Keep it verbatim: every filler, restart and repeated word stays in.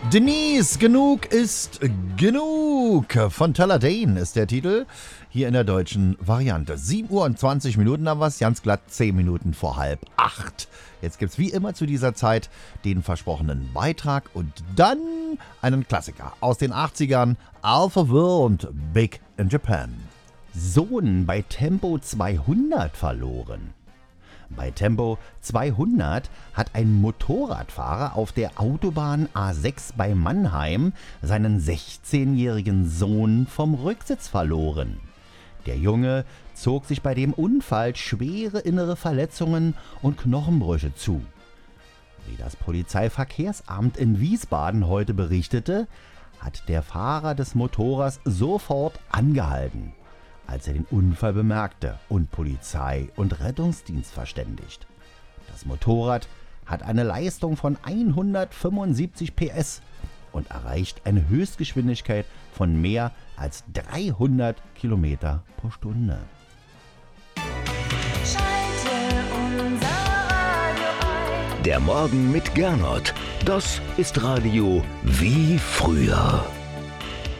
Denise, genug ist genug. Von Teller Dane ist der Titel. Hier in der deutschen Variante. sieben Uhr und zwanzig Minuten haben wir es, ganz glatt zehn Minuten vor halb acht. Jetzt gibt es wie immer zu dieser Zeit den versprochenen Beitrag und dann einen Klassiker aus den achtzigern. Alpha Will und Big in Japan. Sohn bei Tempo zweihundert verloren. Bei Tempo zweihundert hat ein Motorradfahrer auf der Autobahn A sechs bei Mannheim seinen sechzehnjährigen Sohn vom Rücksitz verloren. Der Junge zog sich bei dem Unfall schwere innere Verletzungen und Knochenbrüche zu. Wie das Polizeiverkehrsamt in Wiesbaden heute berichtete, hat der Fahrer des Motorrads sofort angehalten, als er den Unfall bemerkte und Polizei und Rettungsdienst verständigt. Das Motorrad hat eine Leistung von hundertfünfundsiebzig P S und erreicht eine Höchstgeschwindigkeit von mehr als dreihundert Kilometer pro Stunde. Schalte unser Radio ein. Der Morgen mit Gernot. Das ist Radio wie früher.